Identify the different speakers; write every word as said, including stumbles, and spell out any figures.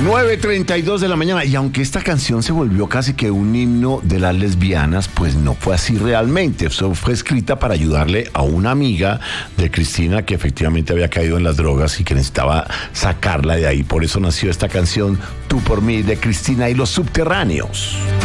Speaker 1: nueve treinta y dos de la mañana, y aunque esta canción se volvió casi que un himno de las lesbianas, pues no fue así realmente. Eso fue escrita para ayudarle a una amiga de Cristina que efectivamente había caído en las drogas y que necesitaba sacarla de ahí. Por eso nació esta canción, Tú por mí, de Cristina y los Subterráneos.